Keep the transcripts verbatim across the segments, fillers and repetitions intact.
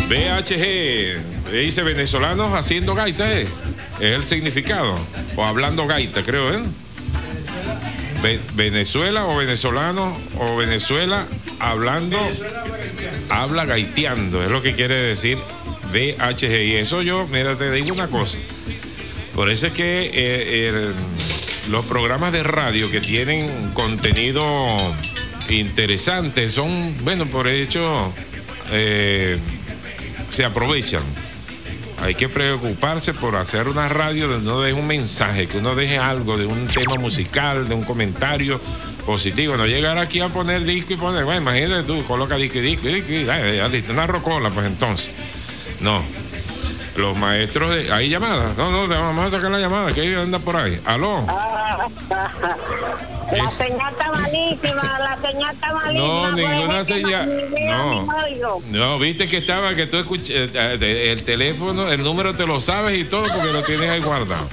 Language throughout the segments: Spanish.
B H G, dice venezolanos haciendo gaita, ¿eh? Es el significado. O hablando gaita, creo, ¿eh? Ve- Venezuela o venezolano o Venezuela hablando, habla gaiteando, es lo que quiere decir B H G. Y eso yo, mira, te digo una cosa. Por eso es que eh, el, los programas de radio que tienen contenido interesante son, bueno, por hecho, eh, se aprovechan. Hay que preocuparse por hacer una radio donde uno deje un mensaje, que uno deje algo de un tema musical, de un comentario positivo. No llegar aquí a poner disco y poner, bueno, imagínate tú, coloca disco y disco y disco y ya, ya, listo, una rocola, pues entonces. No. Los maestros de... ¿Hay llamadas? No, no, vamos a sacar la llamada, que anda por ahí. ¿Aló? La señal está malísima, la señal está malísima. No, ninguna señal. No, no, viste que estaba, que tú escuché, el teléfono, el número te lo sabes y todo porque lo tienes ahí guardado.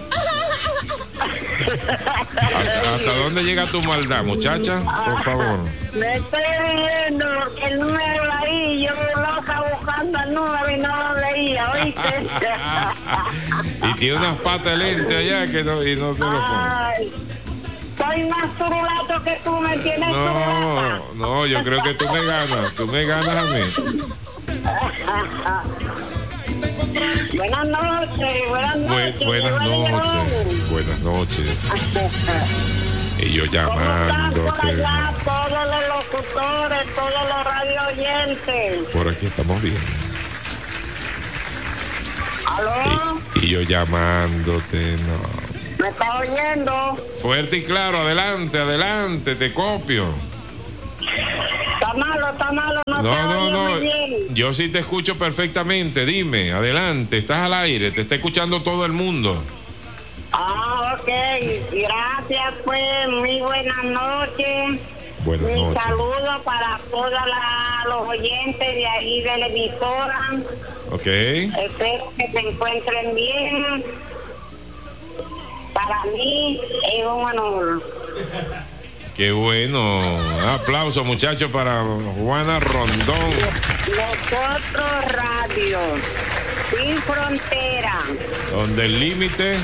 ¿Hasta, hasta dónde llega tu maldad, muchacha? Por favor. Me estoy viendo el número ahí, yo loca buscando el número y no lo leía, ¿oíste? Y tiene unas patas lentes allá que no, y no te lo pones. Soy más turulato que tú, ¿me entiendes? No, no, yo creo que tú me ganas, tú me ganas a mí. Buenas noches, buenas noches. Bu- buenas noches, buenas noches. Y yo llamándote. ¿Cómo están por allá todos los locutores, todos los radio oyentes? Por aquí estamos bien. ¿Aló? Y, y yo llamándote, no. ¿Me estás oyendo? Fuerte y claro, adelante, adelante, te copio. Está malo, está malo, no, No, te no, oye no. muy bien. Yo sí te escucho perfectamente. Dime, adelante, estás al aire, te está escuchando todo el mundo. Ah, ok. Gracias, pues. Muy buenas noches. Buenas Mi noches. saludo para todos la- los oyentes de ahí de la emisora. Ok. Espero que se encuentren bien. Para mí es un honor. Qué bueno. Un aplauso, muchachos, para Juana Rondón. Nosotros Radio Sin Frontera. Donde el límite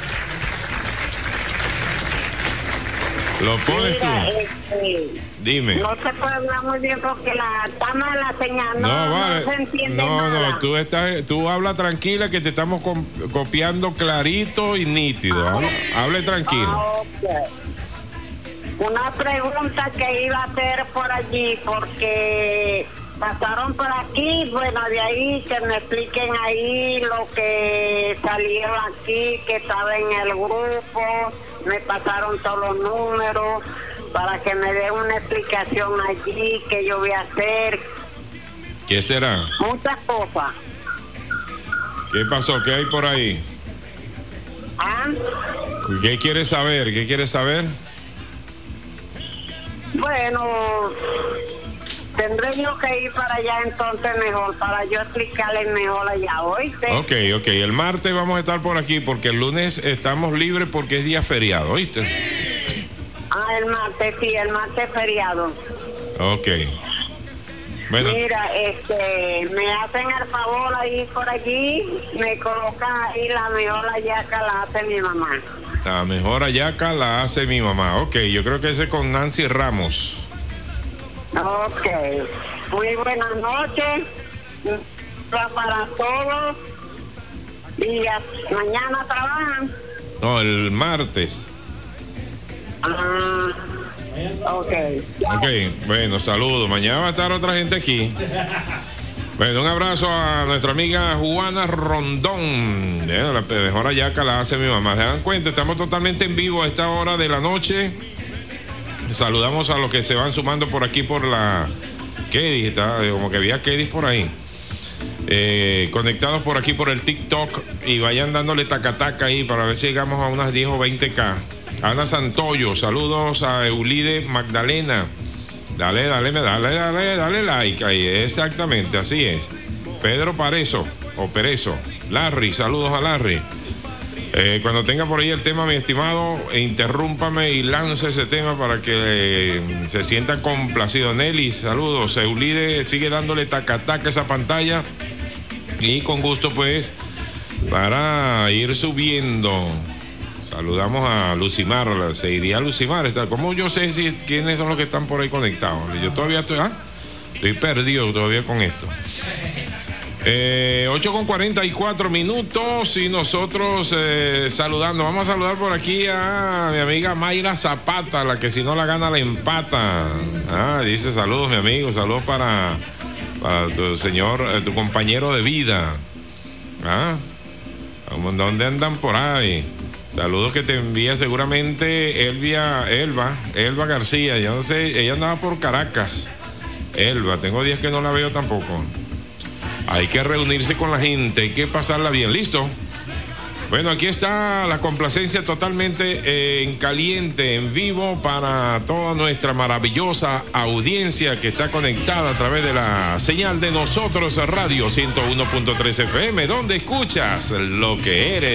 lo pones tú. Mira, este, Dime. no se puede hablar muy bien porque la está mala señal. No, No, vale. no se entiende No, nada. no, tú estás, tú habla tranquila que te estamos com- copiando clarito y nítido. Hable, hable tranquilo. Ah, ok. Una pregunta que iba a hacer por allí, porque pasaron por aquí, bueno, de ahí que me expliquen ahí lo que salieron aquí, que estaba en el grupo, me pasaron todos los números, para que me den una explicación allí, que yo voy a hacer. ¿Qué será? Muchas cosas. ¿Qué pasó? ¿Qué hay por ahí? ¿Ah? ¿Qué quieres saber? ¿Qué quieres saber? Bueno, tendré yo que ir para allá entonces mejor, para yo explicarles mejor allá, ¿oíste? Ok, ok. El martes vamos a estar por aquí porque el lunes estamos libres porque es día feriado, ¿oíste? Ah, el martes, sí, el martes feriado. Ok. Bueno, Mira, este, me hacen el favor ahí por allí, me colocan ahí la mejor hallaca la hace mi mamá. la mejor hallaca la hace mi mamá. Ok, yo creo que ese es con Nancy Ramos. Ok, muy buenas noches para todos y a- mañana trabajan. No, el martes. Ah, ok. Ok, bueno, saludos. Mañana va a estar otra gente aquí. Bueno, un abrazo a nuestra amiga Juana Rondón. Eh, La mejor hallaca la hace mi mamá. ¿Se dan cuenta? Estamos totalmente en vivo a esta hora de la noche. Saludamos a los que se van sumando por aquí por la Kedis. Está como que había Kedis por ahí. Eh, conectados por aquí por el TikTok y vayan dándole tacataca ahí para ver si llegamos a unas diez o veinte K. Ana Santoyo, saludos a Eulide Magdalena. Dale, dale, dale, dale, dale like ahí. Exactamente, así es. Pedro Parezo o Perezo. Larry, saludos a Larry. Eh, cuando tenga por ahí el tema, mi estimado, interrúmpame y lance ese tema para que eh, se sienta complacido. Nelly, saludos. Eulide sigue dándole tacataca a esa pantalla Y con gusto, pues, para ir subiendo, saludamos a Lucimar, se iría a Lucimar. ¿Cómo yo sé si quiénes son los que están por ahí conectados? Yo todavía estoy, ¿ah? estoy perdido todavía con esto. Eh, ocho con cuarenta y cuatro minutos y nosotros eh, saludando. Vamos a saludar por aquí a mi amiga Mayra Zapata, la que si no la gana la empata. Ah, dice saludos, mi amigo, saludos para, para tu señor, eh, tu compañero de vida. Ah, ¿dónde andan por ahí? Saludos que te envía seguramente Elvia, Elba, Elba García. Ya no sé, ella andaba por Caracas. Elba, tengo días que no la veo tampoco. Hay que reunirse con la gente, hay que pasarla bien. ¿Listo? Bueno, aquí está la complacencia totalmente eh, en caliente, en vivo, para toda nuestra maravillosa audiencia que está conectada a través de la señal de Nosotros Radio ciento uno punto tres F M, donde escuchas lo que eres.